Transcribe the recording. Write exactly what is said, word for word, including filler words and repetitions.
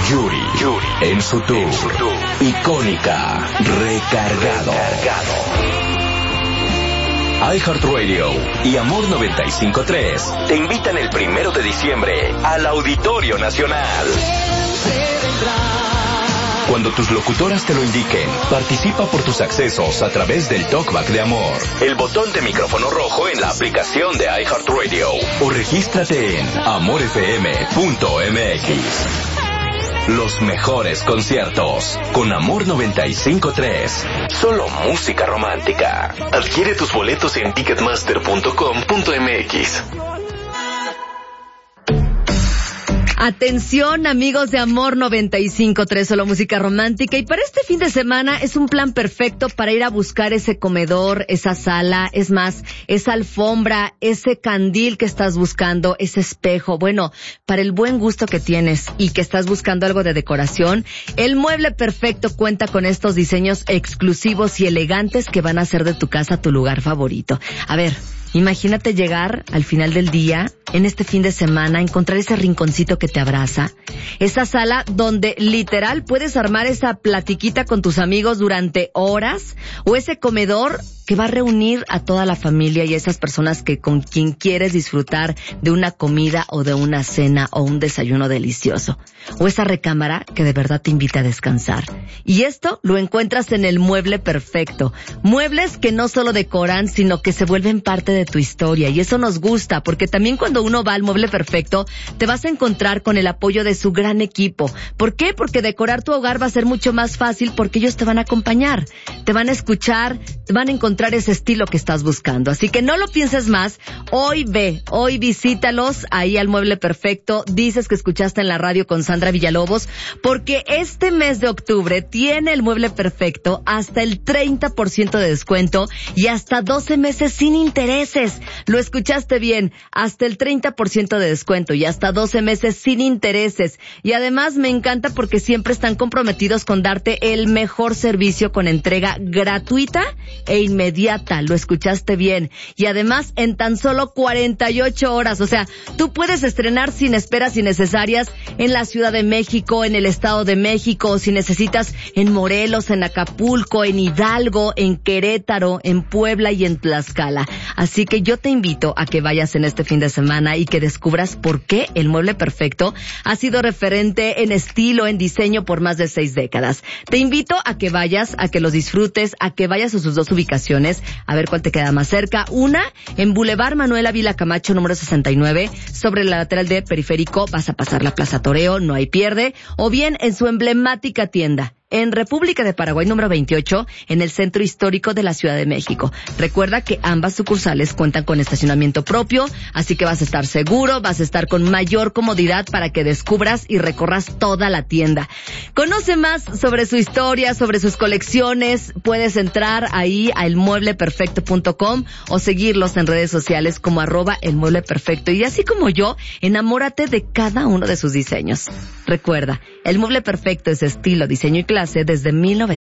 Yuri, Yuri, en su tour, en su tour. Icónica, recargado. recargado. iHeartRadio y Amor noventa y cinco punto tres te invitan el primero de diciembre al Auditorio Nacional. Cuando tus locutoras te lo indiquen, participa por tus accesos a través del Talkback de Amor, el botón de micrófono rojo en la aplicación de iHeartRadio o regístrate en amor f m punto m x. Los mejores conciertos con Amor noventa y cinco punto tres. Solo música romántica. Adquiere tus boletos en ticketmaster punto com punto m x. Atención, amigos de Amor noventa y cinco punto tres, solo música romántica. Y para este fin de semana es un plan perfecto para ir a buscar ese comedor, esa sala, es más, esa alfombra, ese candil que estás buscando, ese espejo. Bueno, para el buen gusto que tienes y que estás buscando algo de decoración, el mueble perfecto cuenta con estos diseños exclusivos y elegantes que van a hacer de tu casa tu lugar favorito. A ver, imagínate llegar al final del día, en este fin de semana, encontrar ese rinconcito que te abraza, esa sala donde literal puedes armar esa platiquita con tus amigos durante horas, o ese comedor que va a reunir a toda la familia y a esas personas que con quien quieres disfrutar de una comida o de una cena o un desayuno delicioso. O esa recámara que de verdad te invita a descansar. Y esto lo encuentras en el mueble perfecto. Muebles que no solo decoran, sino que se vuelven parte de tu historia. Y eso nos gusta, porque también cuando uno va al mueble perfecto, te vas a encontrar con el apoyo de su gran equipo. ¿Por qué? Porque decorar tu hogar va a ser mucho más fácil porque ellos te van a acompañar. Te van a escuchar, te van a encontrar ese estilo que estás buscando. Así que no lo pienses más. Hoy ve, hoy visítalos ahí al Mueble Perfecto. Dices que escuchaste en la radio con Sandra Villalobos, porque este mes de octubre tiene el Mueble Perfecto hasta el treinta por ciento de descuento y hasta doce meses sin intereses. Lo escuchaste bien, hasta el treinta por ciento de descuento y hasta doce meses sin intereses. Y además me encanta porque siempre están comprometidos con darte el mejor servicio con entrega gratuita e inmediata. Inmediata, lo escuchaste bien. Y además en tan solo cuarenta y ocho horas, o sea, tú puedes estrenar sin esperas innecesarias en la Ciudad de México, en el Estado de México, o si necesitas en Morelos, en Acapulco, en Hidalgo, en Querétaro, en Puebla y en Tlaxcala. Así que yo te invito a que vayas en este fin de semana y que descubras por qué el Mueble Perfecto ha sido referente en estilo, en diseño por más de seis décadas. Te invito a que vayas, a que los disfrutes, a que vayas a sus dos ubicaciones, a ver cuál te queda más cerca. Una, en Boulevard Manuel Ávila Camacho, número sesenta y nueve, sobre la lateral de Periférico, vas a pasar la Plaza Toreo, no hay pierde. O bien en su emblemática tienda, en República de Paraguay, número veintiocho, en el Centro Histórico de la Ciudad de México. Recuerda que ambas sucursales cuentan con estacionamiento propio, así que vas a estar seguro, vas a estar con mayor comodidad para que descubras y recorras toda la tienda. Conoce más sobre su historia, sobre sus colecciones. Puedes entrar ahí a el mueble perfecto punto com o seguirlos en redes sociales como arroba el mueble perfecto. Y así como yo, enamórate de cada uno de sus diseños. Recuerda, el Mueble Perfecto es estilo, diseño y clase desde mil novecientos